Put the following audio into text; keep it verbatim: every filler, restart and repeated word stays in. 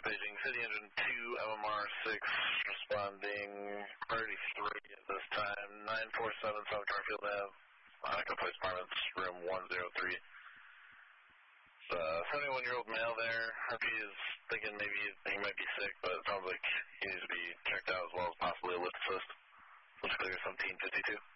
Beijing City Engine two, M M R six, responding priority three at this time, nine four seven South Garfield Avenue, Monaco Place Apartments, room one oh three. It's a seventy-one-year-old male there. R P is thinking maybe he might be sick, but it sounds like he needs to be checked out as well as possibly a lift assist. Let's clear seventeen fifty-two.